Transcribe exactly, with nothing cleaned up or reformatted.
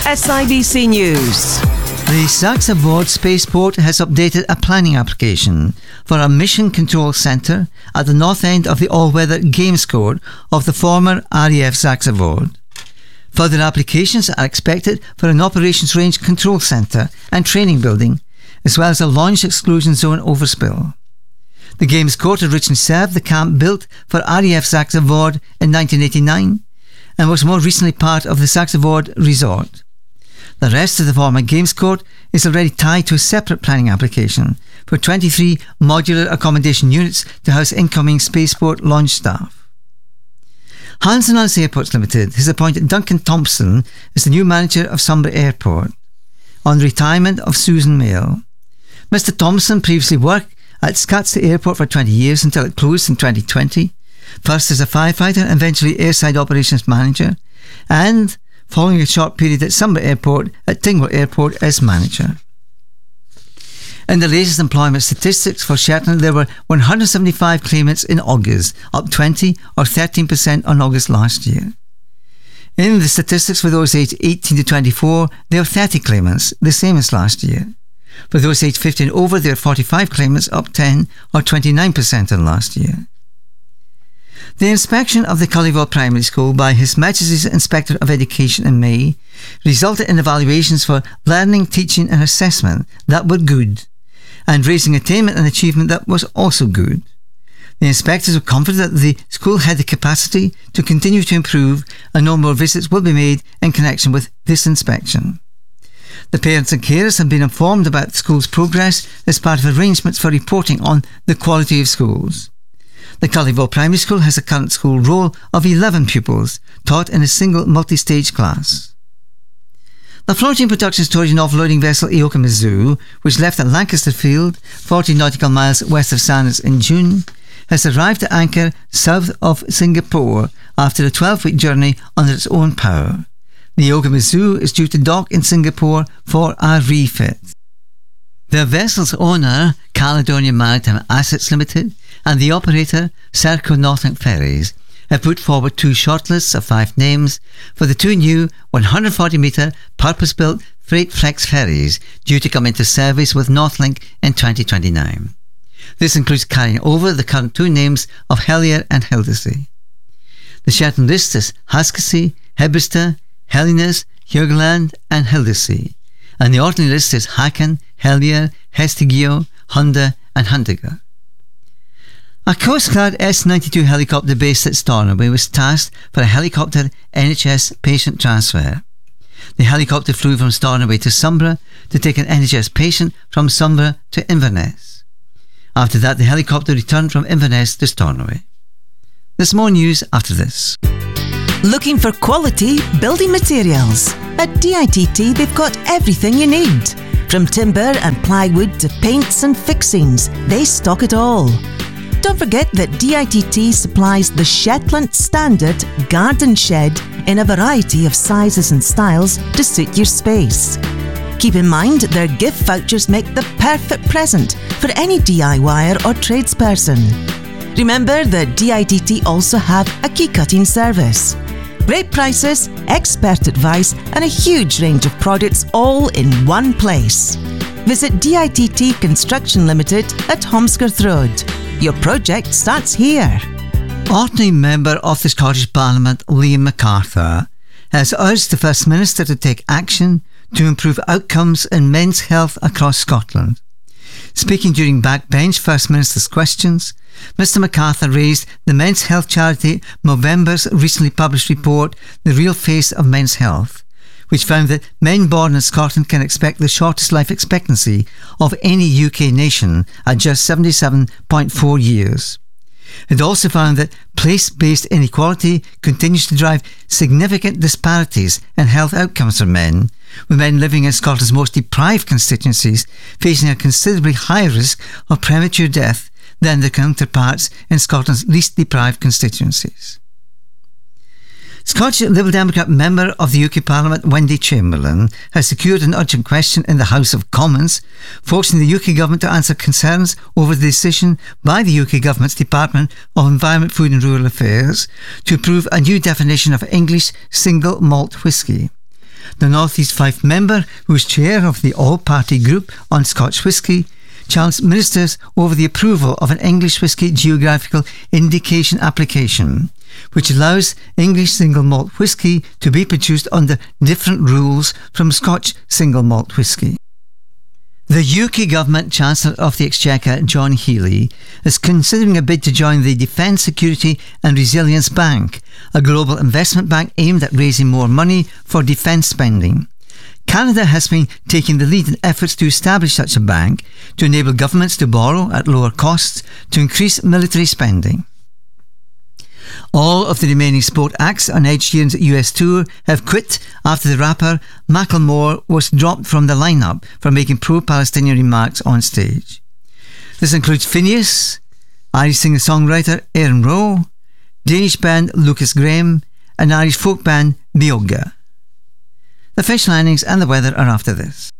S I B C News. The SaxaVord Spaceport has updated a planning application for a mission control centre at the north end of the all-weather games court of the former R A F SaxaVord. Further applications are expected for an operations range control centre and training building, as well as a launch exclusion zone overspill. The games court originally served the camp built for R A F SaxaVord in nineteen eighty-nine and was more recently part of the SaxaVord Resort. The rest of the former games court is already tied to a separate planning application for twenty-three modular accommodation units to house incoming spaceport launch staff. Hans and Hans Airports Limited has appointed Duncan Thompson as the new manager of Sunbury Airport on the retirement of Susan Mail. Mister Thompson previously worked at Scotstoun Airport for twenty years until it closed in twenty twenty, first as a firefighter and eventually airside operations manager, and following a short period at Sunbury Airport at Tingwell Airport as manager. In the latest employment statistics for Shetland, there were one hundred seventy-five claimants in August, up twenty or thirteen percent on August last year. In the statistics for those aged eighteen to twenty-four, there were thirty claimants, the same as last year. For those aged fifty and over, there are forty-five claimants, up ten or twenty-nine percent on last year. The inspection of the Cullyville Primary School by His Majesty's Inspector of Education in May resulted in evaluations for learning, teaching and assessment that were good, and raising attainment and achievement that was also good. The inspectors were confident that the school had the capacity to continue to improve and no more visits will be made in connection with this inspection. The parents and carers have been informed about the school's progress as part of arrangements for reporting on the quality of schools. The Cullyville Primary School has a current school roll of eleven pupils, taught in a single multi-stage class. The floating production storage and offloading vessel Ioka Mizu, which left at Lancaster Field, forty nautical miles west of Sanders in June, has arrived at anchor south of Singapore after a twelve-week journey under its own power. The Ioka Mizu is due to dock in Singapore for a refit. The vessel's owner, Caledonia Maritime Assets Limited, and the operator, Serco Northern Ferries, have put forward two shortlists of five names for the two new one hundred forty metre purpose-built freight flex ferries due to come into service with Northlink in twenty twenty-nine. This includes carrying over the current two names of Helier and Hildesay. The Shetland list is Haskesea, Hebrister, Helinus, Hugland and Hildesay, and the Orkney list is Hakan, Helier, Hestigio, Honda and Hundiger. A Coast Guard S ninety-two helicopter based at Stornoway was tasked for a helicopter N H S patient transfer. The helicopter flew from Stornoway to Sombra to take an N H S patient from Sombra to Inverness. After that, the helicopter returned from Inverness to Stornoway. There's more news after this. Looking for quality building materials? At D I T T, they've got everything you need. From timber and plywood to paints and fixings, they stock it all. Don't forget that D I T T supplies the Shetland Standard Garden Shed in a variety of sizes and styles to suit your space. Keep in mind their gift vouchers make the perfect present for any DIYer or tradesperson. Remember that D I T T also have a key cutting service. Great prices, expert advice and a huge range of products all in one place. Visit D I T T Construction Limited at Holmescroft Road. Your project starts here. Orkney Member of the Scottish Parliament Liam MacArthur has urged the First Minister to take action to improve outcomes in men's health across Scotland. Speaking during Backbench First Minister's Questions, Mister MacArthur raised the men's health charity Movember's recently published report, The Real Face of Men's Health, which found that men born in Scotland can expect the shortest life expectancy of any U K nation at just seventy-seven point four years. It also found that place-based inequality continues to drive significant disparities in health outcomes for men, with men living in Scotland's most deprived constituencies facing a considerably higher risk of premature death than their counterparts in Scotland's least deprived constituencies. Scottish Liberal Democrat member of the U K Parliament Wendy Chamberlain has secured an urgent question in the House of Commons, forcing the U K Government to answer concerns over the decision by the U K Government's Department of Environment, Food and Rural Affairs to approve a new definition of English single malt whisky. the North East Fife member, who is chair of the All-Party Group on Scotch Whisky, challenged ministers over the approval of an English whisky geographical indication application, which allows English single malt whisky to be produced under different rules from Scotch single malt whisky. The U K Government Chancellor of the Exchequer, John Healey, is considering a bid to join the Defence Security and Resilience Bank, a global investment bank aimed at raising more money for defence spending. Canada has been taking the lead in efforts to establish such a bank to enable governments to borrow at lower costs to increase military spending. All of the remaining sport acts on Ed Sheeran's U S tour have quit after the rapper Macklemore was dropped from the lineup for making pro-Palestinian remarks on stage. This includes Phineas, Irish singer-songwriter Aaron Rowe, Danish band Lucas Graham, and Irish folk band Beoga. The fish landings and the weather are after this.